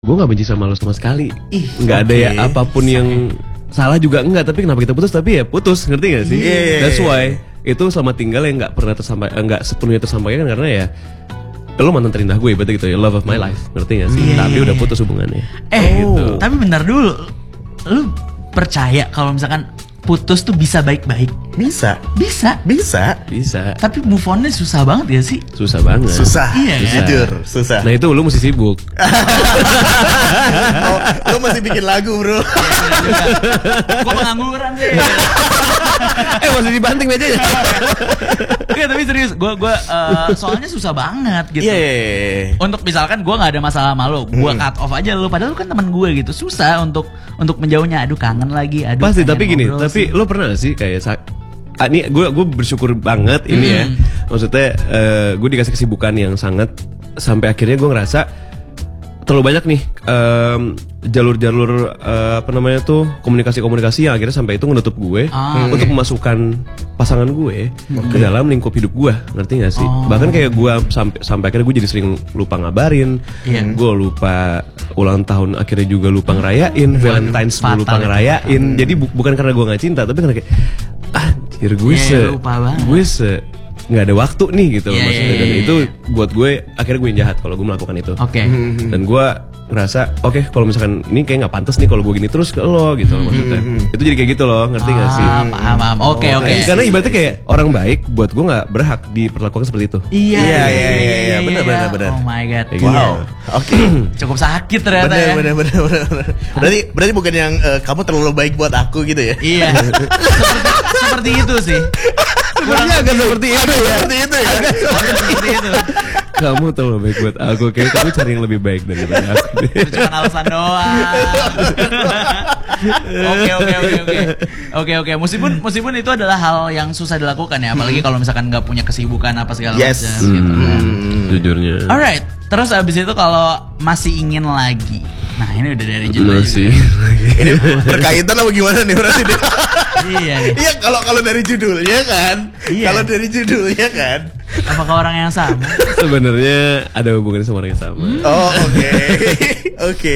Gue gak benci sama lo sama sekali. Gak ada ya apapun yang salah juga enggak. Tapi kenapa kita putus? Tapi ya putus, ngerti gak sih? That's why itu sama tinggal yang gak pernah nggak sepenuhnya tersampaikan karena ya lo mantan terindah gue, berarti gitu ya, love of my life, ngerti gak sih? Tapi udah putus hubungannya. Gitu. Tapi bentar dulu, lu percaya kalau misalkan putus tuh bisa baik-baik? Bisa. Tapi move on-nya susah banget ya sih? Susah banget. Iya, jujur, susah. Nah itu lu mesti sibuk. Lu masih bikin lagu, bro. Gue pengangguran sih. Masih dibanting mejanya. Oke, tapi serius, gue soalnya susah banget gitu. Iya. Untuk misalkan gue nggak ada masalah sama lo, gue cut off aja lo, padahal lo kan teman gue gitu. Susah untuk menjauhnya. Aduh, kangen lagi. Aduh. Pasti, tapi gini, tapi lo pernah gak sih kayak ini gue bersyukur banget ini ya. Maksudnya gue dikasih kesibukan yang sangat sampai akhirnya gue ngerasa terlalu banyak nih jalur-jalur apa namanya tuh komunikasi yang akhirnya sampai itu menutup gue untuk memasukkan pasangan gue ke dalam lingkup hidup gue, ngerti gak sih? Bahkan kayak gue sampai akhirnya gue jadi sering lupa ngabarin, gue lupa ulang tahun akhirnya juga lupa ngerayain, Valentine's gue lupa ngerayain. Jadi bukan karena gue nggak cinta, tapi karena kayak anjir gue nggak ada waktu nih gitu maksudnya. Dan itu buat gue akhirnya gue yang jahat kalau gue melakukan itu. Dan gue ngerasa kalau misalkan ini kayak nggak pantas nih kalau gue gini terus ke lo gitu maksudnya. Itu jadi kayak gitu loh, ngerti gak sih? Paham. Oke. Karena ibaratnya kayak orang baik buat gue nggak berhak diperlakukan seperti itu. Iya, benar. Oh my god. Wow. Oke. Cukup sakit ternyata. Bener. Berarti bukan yang kamu terlalu baik buat aku gitu ya? Iya. Seperti itu sih. Kurangnya agak seperti itu ya. Seperti itu. Kamu terlalu baik buat aku, kayak kamu cari yang lebih baik daripada aku. Itu cuma alasan doang. Oke. Meskipun itu adalah hal yang susah dilakukan ya, apalagi kalau misalkan nggak punya kesibukan apa segala macam gitu. Jujurnya. Alright. Terus abis itu kalau masih ingin lagi. Nah, ini udah dari judul masih. Ini berkaitan apa gimana nih berarti? Iya, kalau dari judulnya kan. Kalau dari judulnya kan. Apakah orang yang sama? Sebenarnya ada hubungannya sama orang yang sama. Oh, oke.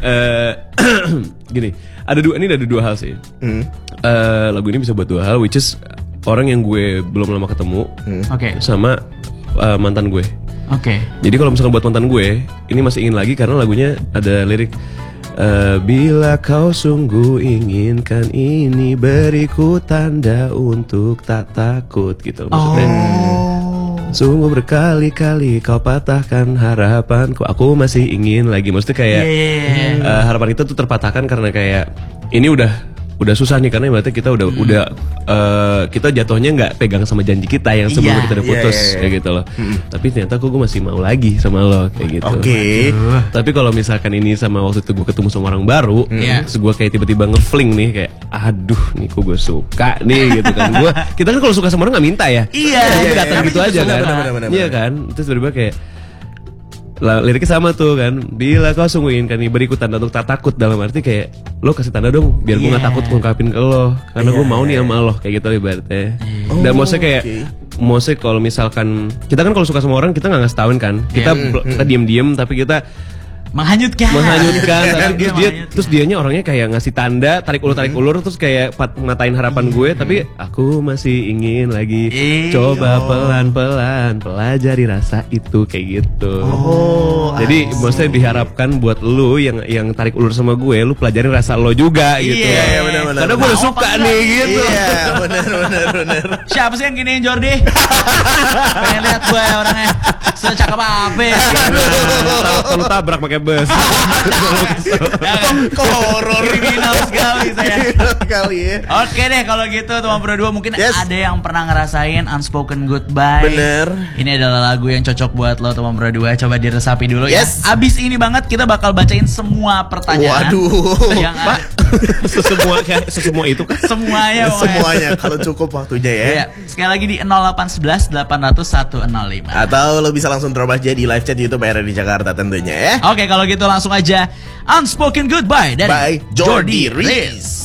Gini, ada dua hal sih. Lagu ini bisa buat dua hal, which is orang yang gue belum lama ketemu, sama mantan gue. Jadi kalau misalkan buat mantan gue, ini masih ingin lagi karena lagunya ada lirik bila kau sungguh inginkan ini, beriku tanda untuk tak takut gitu. Maksudnya sungguh berkali-kali kau patahkan harapanku, aku masih ingin lagi. Maksudnya kayak harapan itu tuh terpatahkan karena kayak ini udah susah nih, karena berarti kita udah kita jatuhnya nggak pegang sama janji kita yang sebelumnya kita udah putus kayak gitu loh. Tapi ternyata gue masih mau lagi sama lo kayak gitu. Tapi kalau misalkan ini sama waktu itu gue ketemu sama orang baru, terus gue kayak tiba-tiba ngefling nih kayak aduh nih kok gue suka nih gitu kan. Kita kan kalau suka sama orang nggak minta ya. Datang gitu aja kan. Iya kan. Terus tiba-tiba kayak liriknya sama tuh kan, bila kau sungguh inginkan ini, beriku tanda untuk tak takut, dalam arti kayak lo kasih tanda dong biar gue gak takut ngungkapin ke lo, karena gue mau nih sama lo kayak gitu ibaratnya. Dan maksudnya kayak maksudnya kalau misalkan kita kan kalau suka sama orang kita gak ngasih tauin kan, kita diem-diem tapi kita menghanyutkan tapi terus dianya orangnya kayak ngasih tanda tarik ulur terus kayak ngatain harapan gue, tapi aku masih ingin lagi, coba pelan-pelan pelajari rasa itu kayak gitu. Jadi maksudnya diharapkan buat lu yang tarik ulur sama gue, lu pelajarin rasa lo juga gitu. Benar. Karena gue udah suka nih gitu. Benar. Siapa sih yang giniin Jordi? Pengen lihat gue orangnya secakep apa ya? Kalau tabrak pakai bus. Horor. Kriminal sekali saya. Ya. Oke deh, kalau gitu teman berdua mungkin ada yang pernah ngerasain unspoken goodbye. Bener. Ini adalah lagu yang cocok buat lo teman berdua. Coba diresapi dulu ya. Abis ini banget kita bakal bacain semua pertanyaan. Waduh. Yang sesemua itu kan? Semuanya. Kalau cukup waktunya ya. Sekali lagi di 0811 800 105. Atau lo bisa langsung drop aja di live chat YouTube RRI Jakarta tentunya ya. Oke, kalau gitu langsung aja Unspoken Goodbye dari Jordi Riz.